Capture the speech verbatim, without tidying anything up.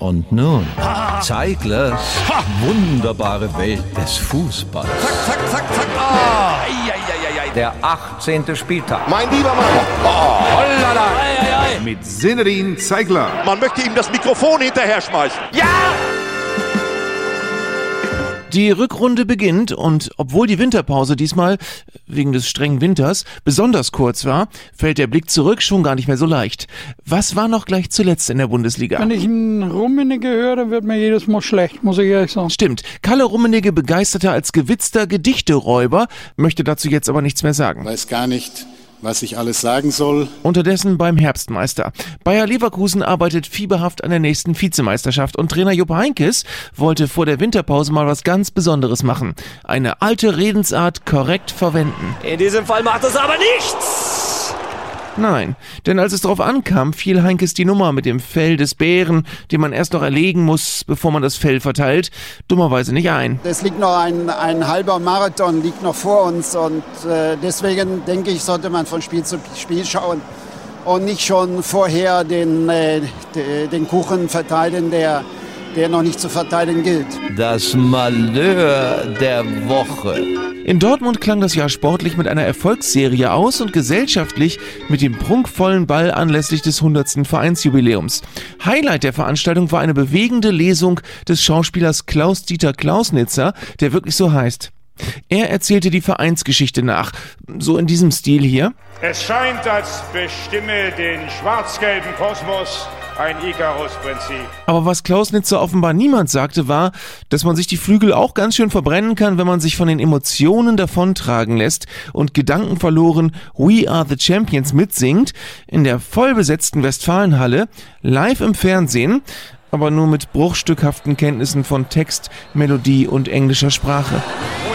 Und nun, Zeiglers wunderbare Welt des Fußballs. Zack, zack, zack, zack. Ah, ei, ei, ei, ei. Der achtzehnte Spieltag. Mein lieber Mann. Oh, hollala. Ei, ei, ei. Mit Zinedine Zeigler. Man möchte ihm das Mikrofon hinterher schmeißen. Ja! Die Rückrunde beginnt und obwohl die Winterpause diesmal, wegen des strengen Winters, besonders kurz war, fällt der Blick zurück schon gar nicht mehr so leicht. Was war noch gleich zuletzt in der Bundesliga? Wenn ich einen Rummenigge höre, dann wird mir jedes Mal schlecht, muss ich ehrlich sagen. Stimmt, Kalle Rummenigge begeisterter als gewitzter Gedichteräuber, möchte dazu jetzt aber nichts mehr sagen. Weiß gar nicht, was ich alles sagen soll. Unterdessen beim Herbstmeister. Bayer Leverkusen arbeitet fieberhaft an der nächsten Vizemeisterschaft und Trainer Jupp Heynckes wollte vor der Winterpause mal was ganz Besonderes machen. Eine alte Redensart korrekt verwenden. In diesem Fall macht es aber nichts! Nein, denn als es darauf ankam, fiel Heynckes die Nummer mit dem Fell des Bären, den man erst noch erlegen muss, bevor man das Fell verteilt, dummerweise nicht ein. Es liegt noch ein, ein halber Marathon, liegt noch vor uns und äh, deswegen denke ich, sollte man von Spiel zu Spiel schauen und nicht schon vorher den, äh, den Kuchen verteilen, der, der noch nicht zu verteilen gilt. Das Malheur der Woche. In Dortmund klang das Jahr sportlich mit einer Erfolgsserie aus und gesellschaftlich mit dem prunkvollen Ball anlässlich des hundertsten Vereinsjubiläums. Highlight der Veranstaltung war eine bewegende Lesung des Schauspielers Klaus-Dieter Klausnitzer, der wirklich so heißt. Er erzählte die Vereinsgeschichte nach, so in diesem Stil hier. Es scheint, als bestimme den schwarz-gelben Kosmos ein Ikarus-Prinzip. Aber was Klausnitzer offenbar niemand sagte, war, dass man sich die Flügel auch ganz schön verbrennen kann, wenn man sich von den Emotionen davontragen lässt und gedankenverloren We Are the Champions mitsingt, in der vollbesetzten Westfalenhalle, live im Fernsehen, aber nur mit bruchstückhaften Kenntnissen von Text, Melodie und englischer Sprache.